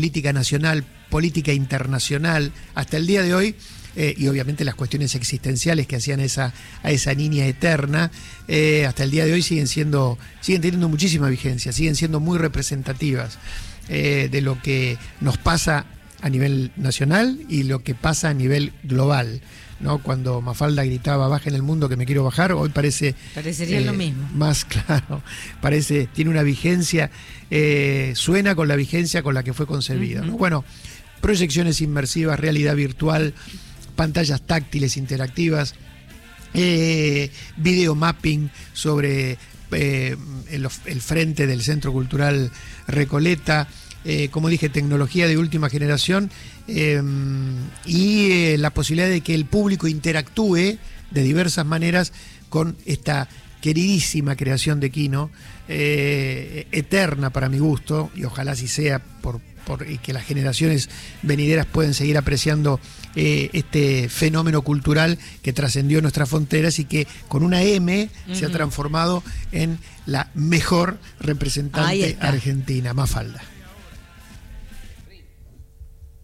política nacional, política internacional, hasta el día de hoy, y obviamente las cuestiones existenciales que hacían a esa niña eterna, hasta el día de hoy siguen teniendo muchísima vigencia, siguen siendo muy representativas de lo que nos pasa a nivel nacional y lo que pasa a nivel global, ¿no? Cuando Mafalda gritaba "baja en el mundo que me quiero bajar", hoy parecería lo mismo. Más claro, tiene una vigencia, suena con la vigencia con la que fue concebida, ¿no? Bueno, proyecciones inmersivas, realidad virtual, pantallas táctiles interactivas, video mapping sobre el frente del Centro Cultural Recoleta, como dije, tecnología de última generación, y la posibilidad de que el público interactúe de diversas maneras con esta queridísima creación de Kino, eterna para mi gusto, y ojalá así sea y que las generaciones venideras pueden seguir apreciando este fenómeno cultural que trascendió nuestras fronteras y que con una M se ha transformado en la mejor representante argentina, Mafalda.